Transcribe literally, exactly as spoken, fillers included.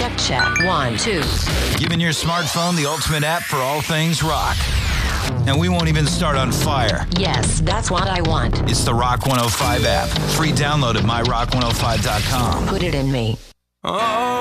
Check, check. One, two. Giving your smartphone the ultimate app for all things rock. And we won't even start on fire. Yes, that's what I want. It's the Rock one oh five app. Free download at my rock one oh five dot com. Put it in me. Oh.